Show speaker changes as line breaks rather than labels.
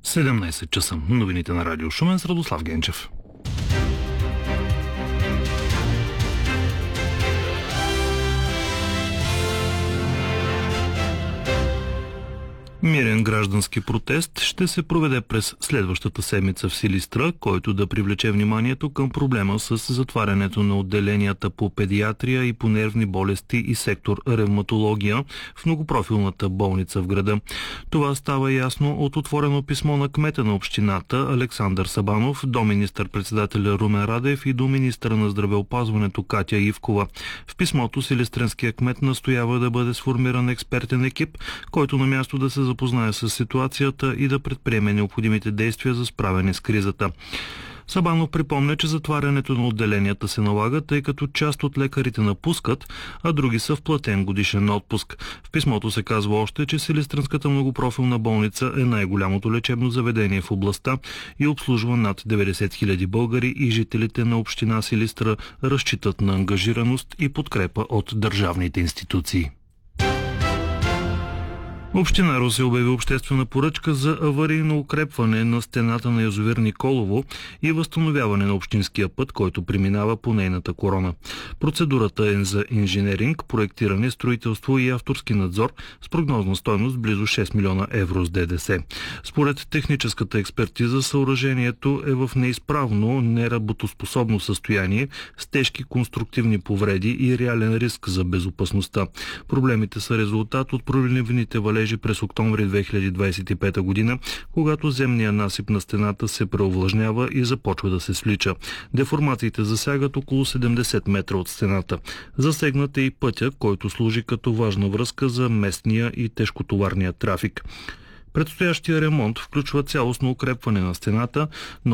17 часа. Новините на Радио Шумен с Радослав Генчев. Мирен граждански протест ще се проведе през следващата седмица в Силистра, който да привлече вниманието към проблема с затварянето на отделенията по педиатрия и по нервни болести и сектор ревматология в многопрофилната болница в града. Това става ясно от отворено писмо на кмета на общината Александър Сабанов до министър-председателя Румен Радев и до министъра на здравеопазването Катя Ивкова. В писмото силистренският кмет настоява да бъде сформиран експертен екип, който на място да се запознае с ситуацията и да предприеме необходимите действия за справяне с кризата. Сабанов припомня, че затварянето на отделенията се налага, тъй като част от лекарите напускат, а други са в платен годишен отпуск. В писмото се казва още, че Силистренската многопрофилна болница е най-голямото лечебно заведение в областта и обслужва над 90 000 българи и жителите на община Силистра разчитат на ангажираност и подкрепа от държавните институции. Община Русе обяви обществена поръчка за аварийно укрепване на стената на язовир Николово и възстановяване на общинския път, който преминава по нейната корона. Процедурата е за инженеринг, проектиране, строителство и авторски надзор с прогнозна стойност близо 6 милиона евро с ДДС. Според техническата експертиза, съоръжението е в неизправно, неработоспособно състояние с тежки конструктивни повреди и реален риск за безопасността. Проблемите са резултат от проливните валежи през октомври 2025 година, когато земният насип на стената се преовлажнява и започва да се свлича. Деформациите засягат около 70 метра от стената. Засегнат е и пътя, който служи като важна връзка за местния и тежкотоварния трафик. Предстоящия ремонт включва цялостно укрепване на стената,